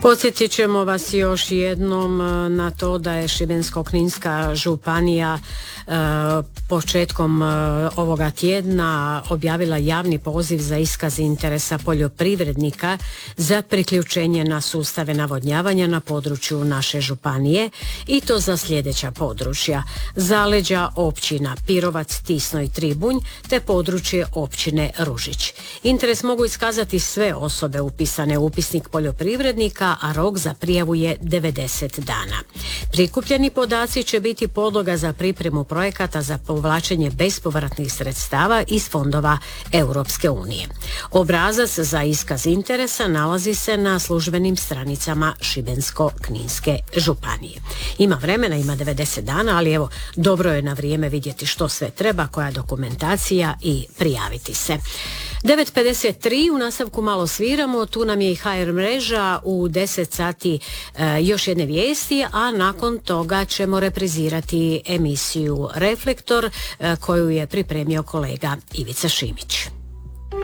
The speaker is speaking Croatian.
Podsjetit ćemo vas još jednom na to da je Šibensko-kninska županija početkom ovoga tjedna objavila javni poziv za iskaz interesa poljoprivrednika za priključenje na sustave navodnjavanja na području naše županije i to za sljedeća područja: zaleđa općina Pirovac, Tisno i Tribunj te područje općine Ružić. Interes mogu iskazati sve osobe upisane u upisnik poljoprivrednika, a rok za prijavu je 90 dana. Prikupljeni podaci će biti podloga za pripremu projekata za povlačenje bespovratnih sredstava iz fondova Europske unije. Obrazac za iskaz interesa nalazi se na službenim stranicama Šibensko-kninske županije. Ima vremena, ima 90 dana, ali evo, dobro je na vrijeme vidjeti što sve treba, koja dokumentacija i prijaviti se. 9:53, u nastavku malo sviramo, tu nam je i HR mreža, u 10 sati još jedne vijesti, a nakon toga ćemo reprizirati emisiju Reflektor koju je pripremio kolega Ivica Šimić.